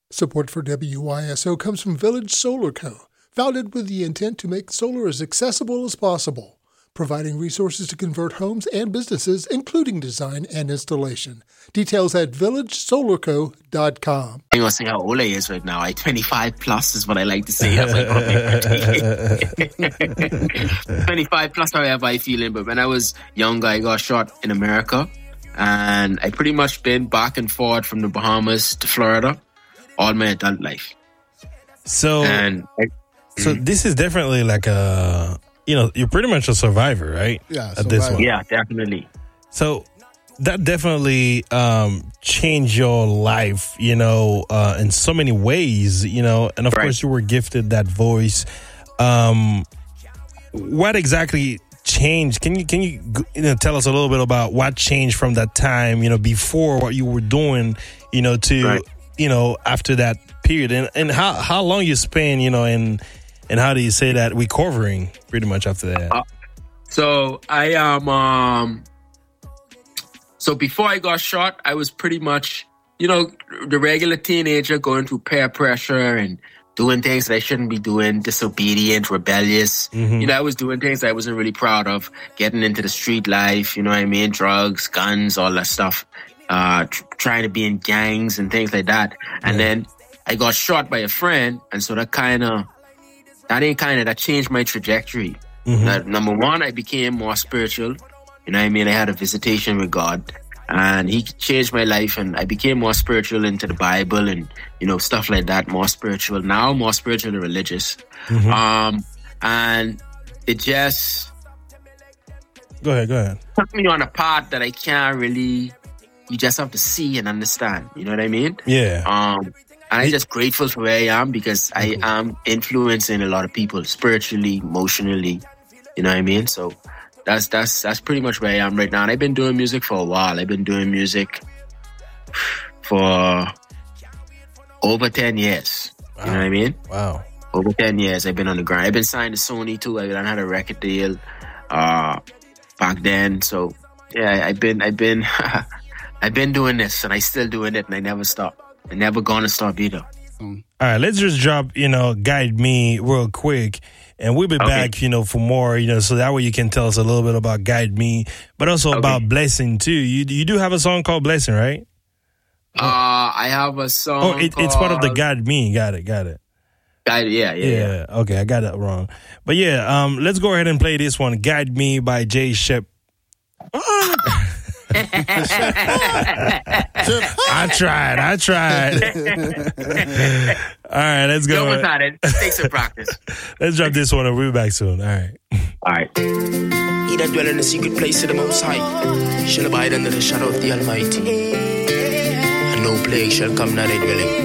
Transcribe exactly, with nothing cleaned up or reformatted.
Support for W Y S O comes from Village Solar Co., founded with the intent to make solar as accessible as possible, providing resources to convert homes and businesses, including design and installation. Details at village solar co dot com. I'm going to say how old I is right now. I twenty-five plus is what I like to say. twenty-five plus, however I feeling. But when I was younger, I got shot in America. And I pretty much been back and forth from the Bahamas to Florida all my adult life. So, and I, so mm-hmm. this is definitely like a, you know, you're pretty much a survivor, right? Yeah, at this one. Yeah, definitely. So that definitely um, changed your life, you know, uh, in so many ways, you know, and of right. course you were gifted that voice. Um, what exactly changed? Can you can you you know tell us a little bit about what changed from that time, you know, before what you were doing, you know, to right. you know after that period, and and how how long you spent, you know, and and how do you say that recovering pretty much after that? Uh, so I am um so before I got shot, I was pretty much, you know, the regular teenager going through peer pressure and doing things that I shouldn't be doing, disobedient, rebellious. Mm-hmm. You know, I was doing things I wasn't really proud of, getting into the street life, you know what I mean? Drugs, guns, all that stuff. Uh, tr- trying to be in gangs and things like that. And yeah. then I got shot by a friend. And so that kind of, that ain't kind of, that changed my trajectory. Mm-hmm. That, number one, I became more spiritual. You know what I mean? I had a visitation with God. And he changed my life, and I became more spiritual into the Bible and, you know, stuff like that, more spiritual. Now more spiritual and religious. Mm-hmm. Um, and it just... Go ahead, go ahead. Took me on a path that I can't really... You just have to see and understand. You know what I mean? Yeah. Um, and I'm just grateful for where I am, because mm-hmm. I am influencing a lot of people spiritually, emotionally. You know what I mean? So... That's that's that's pretty much where I am right now. And I've been doing music for a while. I've been doing music for over ten years. Wow. You know what I mean? Wow. Over ten years I've been on the grind. I've been signed to Sony too. I had a record deal uh, back then. So yeah, I've been I've been I've been doing this, and I still doing it, and I never stop. I never gonna stop either. All right, let's just drop, you know, Guide Me real quick. And we'll be okay. back, you know, for more, you know, so that way you can tell us a little bit about Guide Me, but also okay. about Blessing, too. You you do have a song called Blessing, right? Uh, I have a song Oh, it, called... it's part of the Guide Me. Got it, got it. Guide, yeah, yeah, yeah, yeah. Okay, I got it wrong. But yeah, um, let's go ahead and play this one, Guide Me by Jay Shep. I tried, I tried. All right, let's go. Don't about it. Take some practice. Let's drop this one and we'll be back soon. All right. All right. He that dwell in the secret place of the Most High shall abide under the shadow of the Almighty. And no plague shall come nigh thy dwelling.